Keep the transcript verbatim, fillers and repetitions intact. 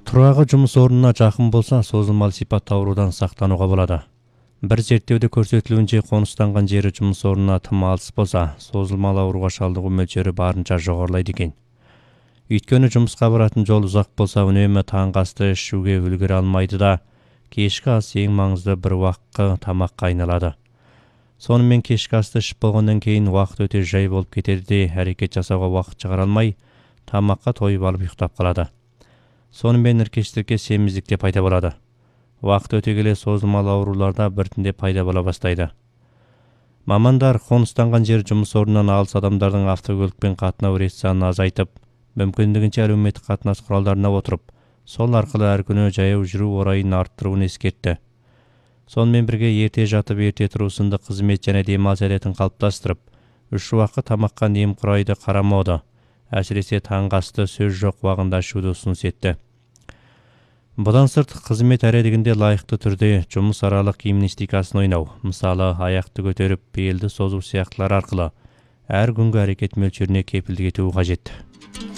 Турагы жұмыс орнына жақын болса, созылмалы сипатта аурудан сақтануға болады. Бір зерттеуде көрсетілуінше, қоныстанған жері жұмыс орнына тым алыс болса, созылмалы ауруға шалдығу мөлшері барынша жоғарылайды екен. Өйткені жұмысқа баратын жол ұзақ болса, үнемі таңғы асты ішуге үлгере алмайды да, кешкі ас ең маңызды бір уақытқа тамаққа айналады. Сонымен кешкі асты ішіп болғаннан кейін уақыт өте жай болып кетеді де, әрекет жасауға уақыт шығара алмай, тамаққа тойып алып ұйықтап қалады. Сонымен іркештікке семіздік те пайда болады. Уақыт өте келе созылмалы ауруларда біртіндеп пайда бола бастайды. Мамандар қоныстанған жер жұмыс орнынан алыс адамдардың автокөлікпен қатынау рет санын азайтып, мүмкіндігінше әлеуметтік қатынас құралдарына отырып, сол арқылы әр күні жаяу жүру орайын арттыруын ескертті. Сонымен бірге ерте жатып ерте тұру сынды қызмет және демалыс әдетін қалыптастырып, үш уақыт тамаққа немқұрайды қарамауды, әсіресе таңғы асты сөз жоқ уағында ішуді ұсыныс етті. Бұдан сырт, қызмет әредігінде лайықты түрде жұмыс аралық гимнастикасын ойнау, мысалы аяқты көтеріп, белді созу сияқтылар арқылы әр күнгі әрекет мөлшеріне кепілдік етуі қажет.